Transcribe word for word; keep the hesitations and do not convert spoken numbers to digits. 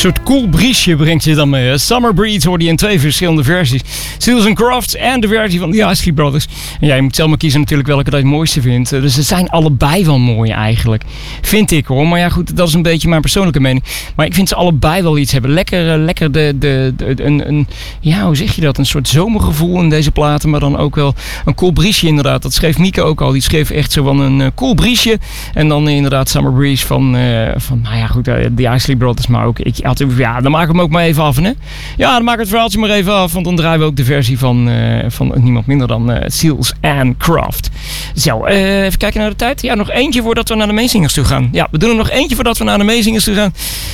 soort cool briesje brengt je dan mee. Hè? Summer Breeze hoorde je in twee verschillende versies. Seals and Crofts en de versie van de Isley Brothers. En ja, je moet zelf maar kiezen natuurlijk welke dat je het mooiste vindt. Dus ze zijn allebei wel mooi eigenlijk. Vind ik hoor. Maar ja goed, dat is een beetje mijn persoonlijke mening. Maar ik vind ze allebei wel iets hebben. Lekker, uh, lekker de, de, de, een, een, ja hoe zeg je dat? Een soort zomergevoel in deze platen. Maar dan ook wel een cool briesje inderdaad. Dat schreef Mieke ook al. Die schreef echt zo van een uh, cool briesje. En dan uh, inderdaad Summer Breeze van, uh, van nou ja goed, de uh, Isley Brothers. Maar ook, ik had ja, dan maken we hem ook maar even af, hè? Ja, dan maak ik het verhaaltje maar even af, want dan draaien we ook de versie van, uh, van niemand minder dan uh, Seals and Croft. Zo, uh, even kijken naar de tijd. Ja, nog eentje voordat we naar de meezingers toe gaan. Ja, we doen er nog eentje voordat we naar de meezingers toe gaan.